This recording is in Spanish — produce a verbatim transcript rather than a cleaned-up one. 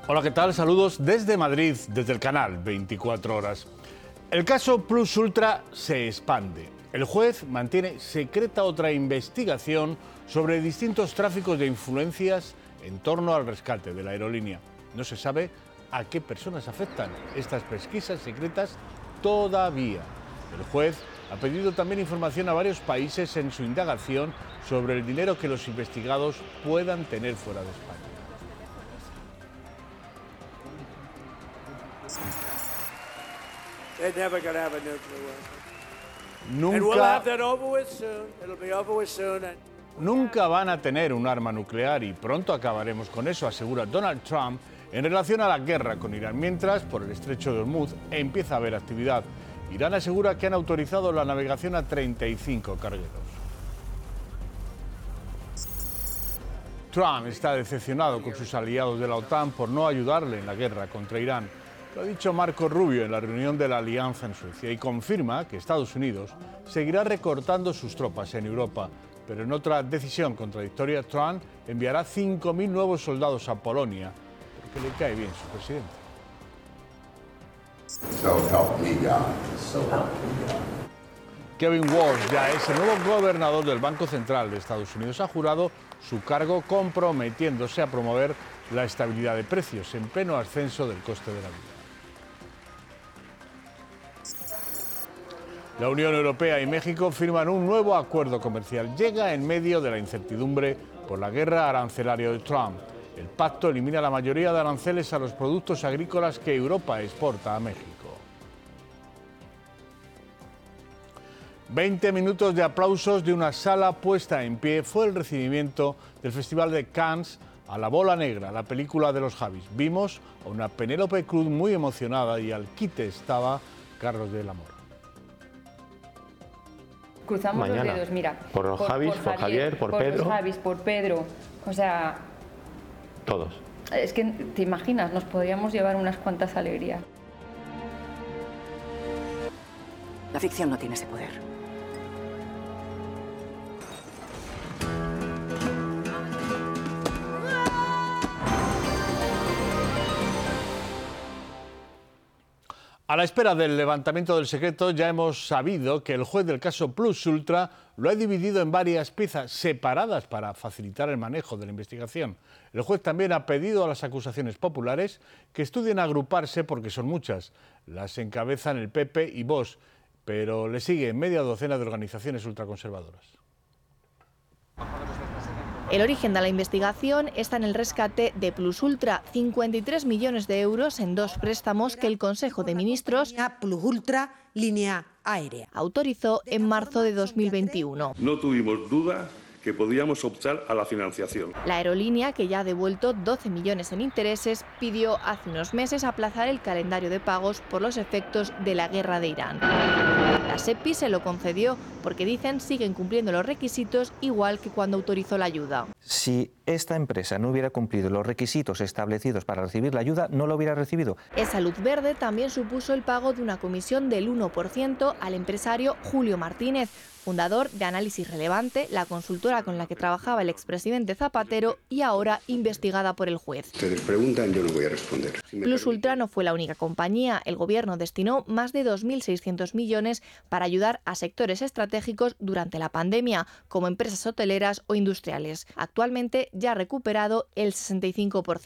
Hola, ¿qué tal? Saludos desde Madrid, desde el canal veinticuatro horas. El caso Plus Ultra se expande. El juez mantiene secreta otra investigación sobre distintos tráficos de influencias en torno al rescate de la aerolínea. No se sabe a qué personas afectan estas pesquisas secretas todavía. El juez ha pedido también información a varios países en su indagación sobre el dinero que los investigados puedan tener fuera de España. Nunca, nunca van a tener un arma nuclear y pronto acabaremos con eso, asegura Donald Trump en relación a la guerra con Irán. Mientras, por el estrecho de Hormuz empieza a haber actividad. Irán asegura que han autorizado la navegación a treinta y cinco cargueros. Trump está decepcionado con sus aliados de la OTAN por no ayudarle en la guerra contra Irán. Lo ha dicho Marco Rubio en la reunión de la Alianza en Suecia y confirma que Estados Unidos seguirá recortando sus tropas en Europa. Pero en otra decisión contradictoria, Trump enviará cinco mil nuevos soldados a Polonia porque le cae bien su presidente. So help me God. So help me God. Kevin Walsh ya es el nuevo gobernador del Banco Central de Estados Unidos. Ha jurado su cargo comprometiéndose a promover la estabilidad de precios en pleno ascenso del coste de la vida. La Unión Europea y México firman un nuevo acuerdo comercial. Llega en medio de la incertidumbre por la guerra arancelaria de Trump. El pacto elimina la mayoría de aranceles a los productos agrícolas que Europa exporta a México. Veinte minutos de aplausos de una sala puesta en pie fue el recibimiento del Festival de Cannes a La Bola Negra, la película de los Javis. Vimos a una Penélope Cruz muy emocionada y al quite estaba Carlos del Amor. Cruzamos Mañana. los dedos, mira. Por los Javis, por, por Javier, por, por Pedro. Por los Javis, por Pedro. O sea... Todos. Es que, ¿te imaginas? Nos podríamos llevar unas cuantas alegrías. La ficción no tiene ese poder. A la espera del levantamiento del secreto, ya hemos sabido que el juez del caso Plus Ultra lo ha dividido en varias piezas separadas para facilitar el manejo de la investigación. El juez también ha pedido a las acusaciones populares que estudien agruparse porque son muchas. Las encabezan el P P y Vox, pero le sigue media docena de organizaciones ultraconservadoras. El origen de la investigación está en el rescate de Plus Ultra, cincuenta y tres millones de euros en dos préstamos que el Consejo de Ministros Plus Ultra Línea Aérea autorizó en marzo de dos mil veintiuno. No tuvimos duda que podíamos optar a la financiación. La aerolínea, que ya ha devuelto doce millones en intereses, pidió hace unos meses aplazar el calendario de pagos por los efectos de la guerra de Irán. La SEPI se lo concedió porque dicen siguen cumpliendo los requisitos igual que cuando autorizó la ayuda. Si esta empresa no hubiera cumplido los requisitos establecidos para recibir la ayuda, no la hubiera recibido. Esa luz verde también supuso el pago de una comisión del uno por ciento al empresario Julio Martínez, fundador de Análisis Relevante, la consultora con la que trabajaba el expresidente Zapatero y ahora investigada por el juez. Ustedes preguntan, yo no voy a responder. Si Plus Ultra no fue la única compañía. El gobierno destinó más de dos mil seiscientos millones para ayudar a sectores estratégicos durante la pandemia, como empresas hoteleras o industriales. Actualmente ya ha recuperado el sesenta y cinco por ciento.